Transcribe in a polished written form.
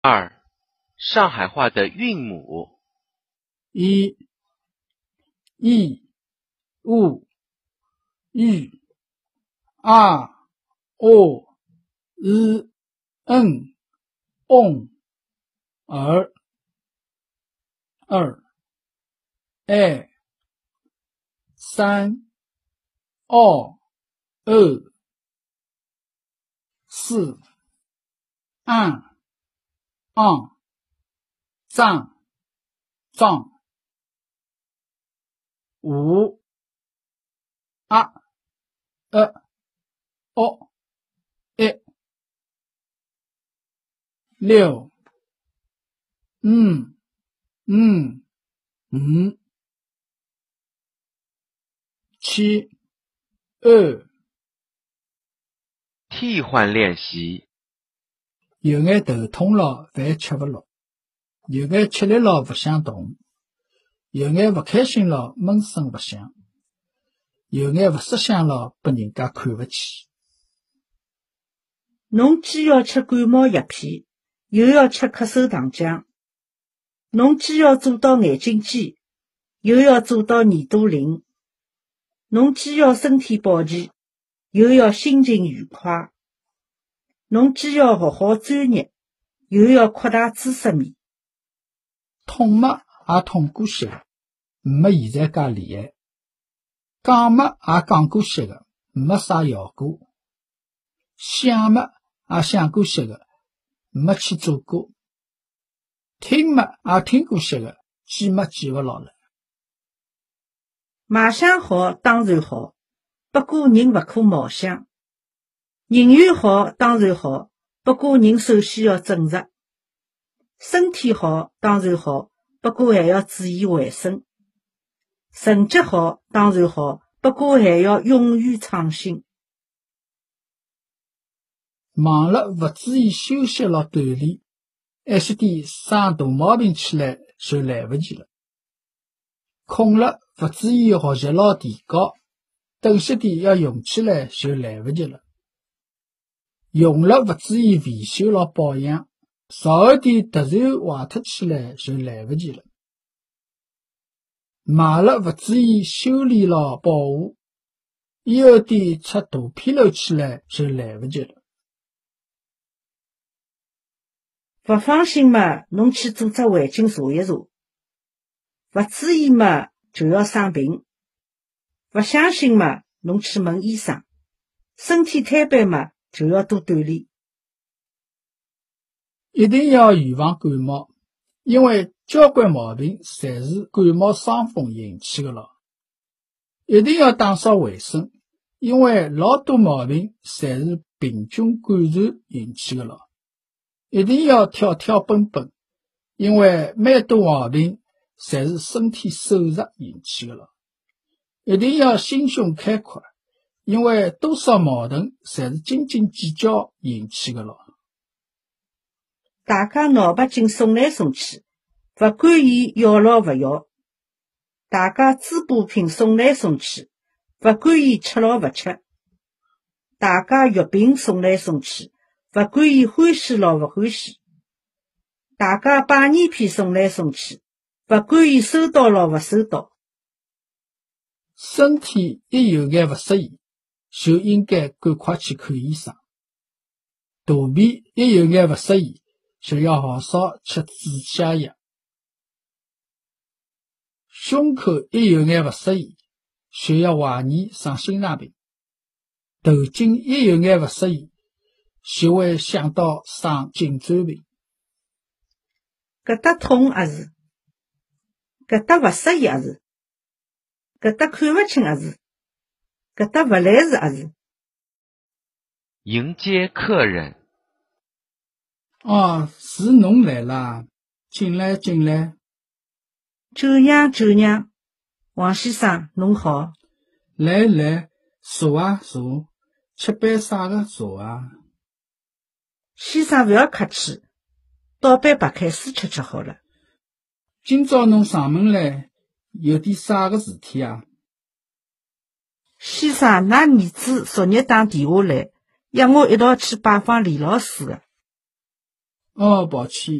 2. 上海话的韵母。 1、一、u、ü、a、o、n、on、儿。2、3、2、2、4、1、1、张、张。5、a、o、6、7、2。 替换练习。 有眼头痛了，饭吃不落；有眼吃力了，不想动；有眼不开心了，闷声不响；有眼不识相了，被人家看不起。 侬既要吃感冒药片，又要吃咳嗽糖浆；侬既要做到眼睛尖，又要做到耳朵灵；侬既要身体保健，又要心情愉快；侬既要学好专业，又要扩大知识面。 痛嘛也痛过些个，没现在介厉害；讲嘛也讲过些个，没啥效果；想嘛也想过些个，没去做过；听嘛也听过些个，记嘛记不牢了。 卖相好当然好，不过人勿可貌相；人缘好当然好，不过人首先要正直；身体好当然好，不过还要注意卫生；成绩好当然好，不过还要勇于创新。 忙了勿注意休息和锻炼，一些点生大毛病起来就来不及了。空了勿注意学习和提高，等些点要用起来就来不及了。用了勿注意维修和保养，少一点突然坏脱起来就来不及了。买了勿注意修理和保护，以后点出大纰漏起来就来不及了。 勿放心嘛，侬去做只胃镜查一查；勿注意嘛，就要生病；勿相信嘛，侬去问医生；身体瘫痪嘛，就要多锻炼。 一定要预防感冒，因为交关毛病侪是感冒伤风引起的咯。一定要打扫卫生，因为老多毛病侪是病菌感染引起的咯。一定要跳跳蹦蹦，因为蛮多毛病侪是身体手术引起的咯。一定要心胸开阔，因为多少矛盾侪是斤斤计较引起的咯。 大家脑白金送来送去，勿管伊要牢勿要；大家猪补品送来送去，勿管伊吃牢勿吃；大家月饼送来送去，勿管伊欢喜牢勿欢喜；大家拜年片送来送去，勿管伊收到牢勿收到。 身体一有眼勿适意，就应该赶快去看医生。肚皮一有眼勿适意，就要好少吃止泻药。胸口一有眼勿适意，就要怀疑生心脏病。头颈一有眼勿适意，就会想到生颈椎病。 搿搭痛也是，搿搭勿适意也是，搿搭看勿清也是，搿搭勿来事也是。 迎接客人。 哦，是侬来啦，进来进来。 酒娘酒娘，王先生侬好。 来来，坐啊坐，吃杯啥个茶啊？ 先生勿要客气，倒杯白开水吃吃好了。 今朝侬上门来，有点啥个事体啊？ 先生，㑚儿子昨日打电话来，约我一道去拜访李老师的。 哦，抱歉。